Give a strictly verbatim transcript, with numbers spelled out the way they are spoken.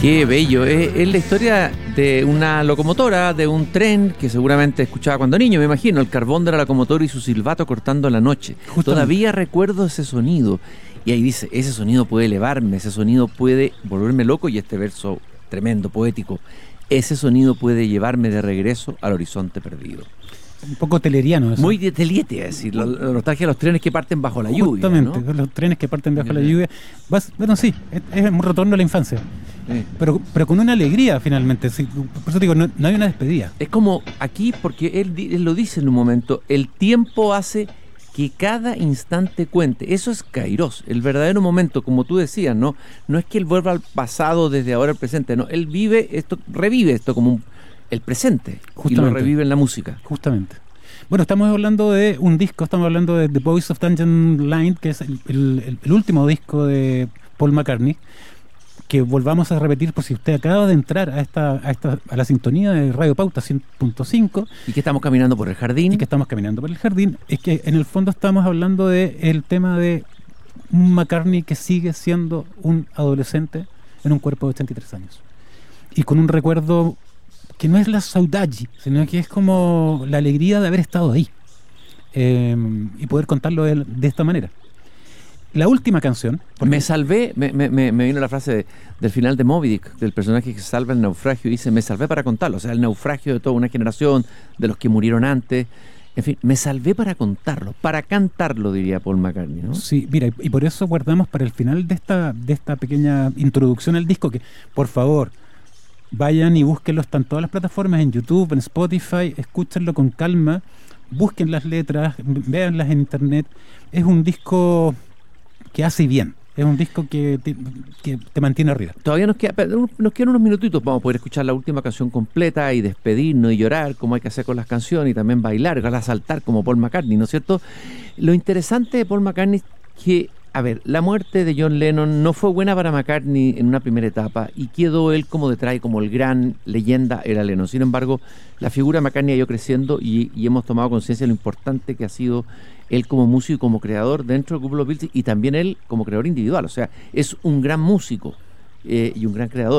Qué bello. Es, es la historia de una locomotora, de un tren que seguramente escuchaba cuando niño, me imagino, el carbón de la locomotora y su silbato cortando la noche. Justamente. Todavía recuerdo ese sonido. Y ahí dice, ese sonido puede elevarme, ese sonido puede volverme loco, y este verso tremendo, poético, ese sonido puede llevarme de regreso al horizonte perdido. Un poco teleriano eso. Muy de Teliete, es decir, la, la nostalgia de los trenes que parten bajo la lluvia. Justamente, ¿no? Los trenes que parten bajo la lluvia. Vas, bueno, sí, es, es un retorno a la infancia. Sí. Pero, pero con una alegría finalmente. Sí, por eso digo, no, no hay una despedida. Es como aquí, porque él, él lo dice en un momento, el tiempo hace que cada instante cuente. Eso es Kairos, el verdadero momento, como tú decías, ¿no? No es que él vuelva al pasado desde ahora al presente, no, él vive esto, revive esto como un, el presente. Justamente. Y lo revive en la música. Justamente. Bueno, estamos hablando de un disco, estamos hablando de The Voice of Tangent Line, que es el, el, el último disco de Paul McCartney, que volvamos a repetir por si usted acaba de entrar a esta a esta a la sintonía de Radio Pauta cien punto cinco. Y que estamos caminando por el jardín. Y que estamos caminando por el jardín. Es que en el fondo estamos hablando de el tema de un McCartney que sigue siendo un adolescente en un cuerpo de ochenta y tres años. Y con un recuerdo que no es la saudade, sino que es como la alegría de haber estado ahí. Eh, y poder contarlo de, de esta manera. La última canción... Me salvé, me, me, me vino la frase de, del final de Moby Dick, del personaje que salva el naufragio, y dice, me salvé para contarlo. O sea, el naufragio de toda una generación, de los que murieron antes. En fin, me salvé para contarlo, para cantarlo, diría Paul McCartney, ¿no? Sí, mira, y por eso guardamos para el final de esta, de esta pequeña introducción al disco, que, por favor, vayan y búsquenlo, están todas las plataformas, en YouTube, en Spotify, escúchenlo con calma, busquen las letras, véanlas en internet. Es un disco que hace bien, es un disco que te, que te mantiene arriba. Todavía nos, queda, nos quedan unos minutitos, vamos a poder escuchar la última canción completa y despedirnos y llorar, como hay que hacer con las canciones, y también bailar, ojalá saltar como Paul McCartney, ¿no es cierto? Lo interesante de Paul McCartney es que, a ver, la muerte de John Lennon no fue buena para McCartney en una primera etapa, y quedó él como detrás, como el gran leyenda era Lennon. Sin embargo, la figura de McCartney ha ido creciendo, y, y hemos tomado conciencia de lo importante que ha sido él como músico y como creador dentro del grupo Los Beatles, y también él como creador individual. O sea, es un gran músico eh, y un gran creador.